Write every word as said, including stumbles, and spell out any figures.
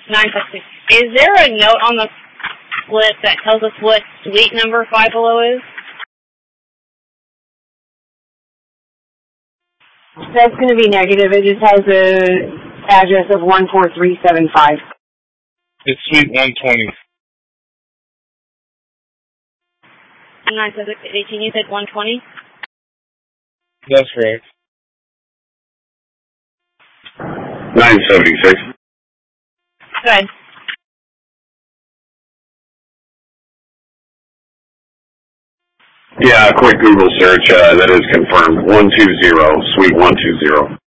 nine five six. Is there a note on the slip that tells us what suite number Five Below is? That's going to be negative. It just has a address of one four three seven five. It's suite one twenty. nine five six eighteen, you said one twenty? That's right. nine seventy-six. Good. Yeah, a quick Google search, uh, that is confirmed. one two zero, suite one two zero.